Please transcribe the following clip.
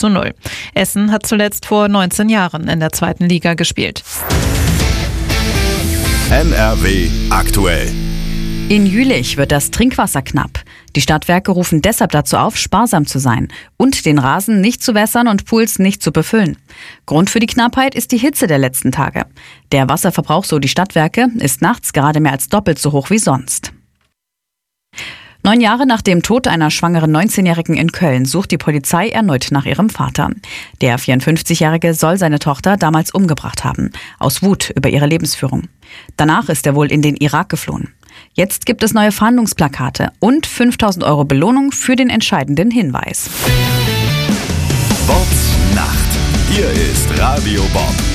0:0. Essen hat zuletzt vor 19 Jahren in der 2. Liga gespielt. NRW aktuell. In Jülich wird das Trinkwasser knapp. Die Stadtwerke rufen deshalb dazu auf, sparsam zu sein und den Rasen nicht zu wässern und Pools nicht zu befüllen. Grund für die Knappheit ist die Hitze der letzten Tage. Der Wasserverbrauch, so die Stadtwerke, ist nachts gerade mehr als doppelt so hoch wie sonst. 9 Jahre nach dem Tod einer schwangeren 19-Jährigen in Köln sucht die Polizei erneut nach ihrem Vater. Der 54-Jährige soll seine Tochter damals umgebracht haben, aus Wut über ihre Lebensführung. Danach ist er wohl in den Irak geflohen. Jetzt gibt es neue Fahndungsplakate und 5.000 € Belohnung für den entscheidenden Hinweis. Bobs Nacht. Hier ist Radio Bob.